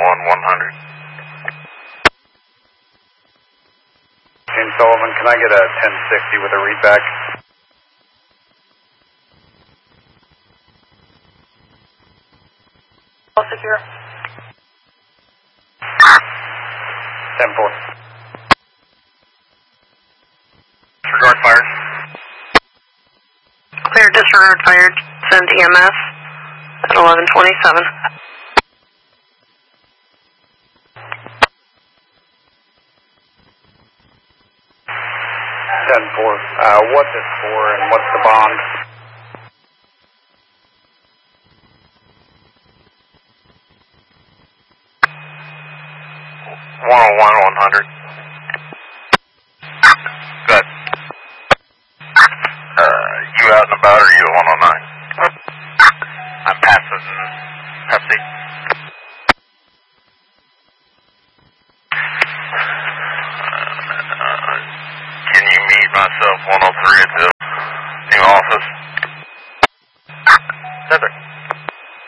100. Gene Sullivan, can I get a 1060 with a readback? All secure. 10-4. Disregard fired. Clear disregard fired. Send EMS at 1127. 10-4. What's it for and what's the bond? $101-100. Good. You out and about or are you at 109? I'm passing Pepsi. Can you meet myself 103 at the